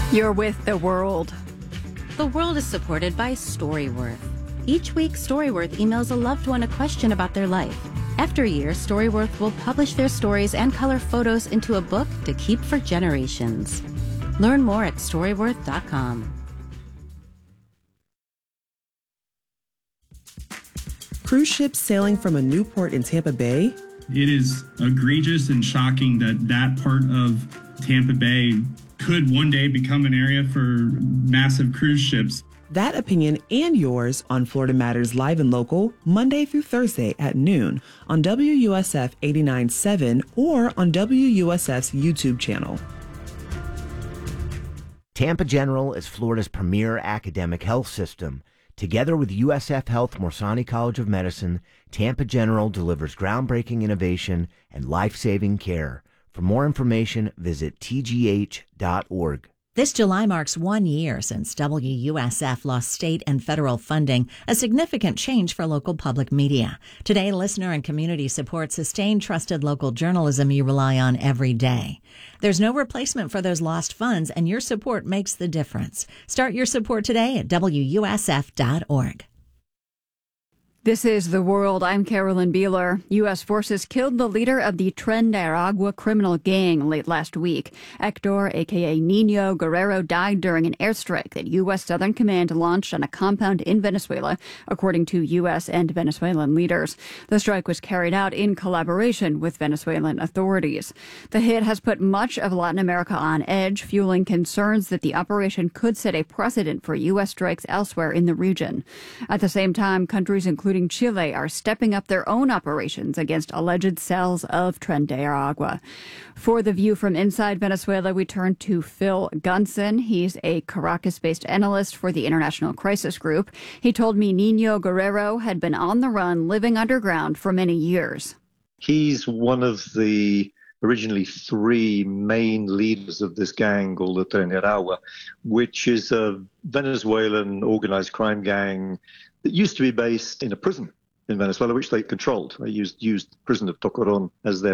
You're with The World. The World is supported by Storyworth. Each week, Storyworth emails a loved one a question about their life. After a year, Storyworth will publish their stories and color photos into a book to keep for generations. Learn more at Storyworth.com. Cruise ships sailing from a new port in Tampa Bay? It is egregious and shocking that that part of Tampa Bay could one day become an area for massive cruise ships. That opinion and yours on Florida Matters Live and Local, Monday through Thursday at noon on WUSF 89.7 or on WUSF's YouTube channel. Tampa General is Florida's premier academic health system. Together with USF Health Morsani College of Medicine, Tampa General delivers groundbreaking innovation and life-saving care. For more information, visit tgh.org. This July marks 1 year since WUSF lost state and federal funding, a significant change for local public media. Today, listener and community support sustain trusted local journalism you rely on every day. There's no replacement for those lost funds, and your support makes the difference. Start your support today at WUSF.org. This is The World. I'm Carolyn Beeler. U.S. forces killed the leader of the Tren de Aragua criminal gang late last week. Hector, a.k.a. Nino Guerrero, died during an airstrike that U.S. Southern Command launched on a compound in Venezuela, according to U.S. and Venezuelan leaders. The strike was carried out in collaboration with Venezuelan authorities. The hit has put much of Latin America on edge, fueling concerns that the operation could set a precedent for U.S. strikes elsewhere in the region. At the same time, countries including Chile are stepping up their own operations against alleged cells of Tren de Aragua. For The View from inside Venezuela, we turn to Phil Gunson. He's a Caracas-based analyst for the International Crisis Group. He told me Nino Guerrero had been on the run, living underground for many years. He's one of the originally three main leaders of this gang called the Tren de Aragua, which is a Venezuelan organized crime gang that used to be based in a prison in Venezuela, which they controlled. They used the prison of Tocoron as their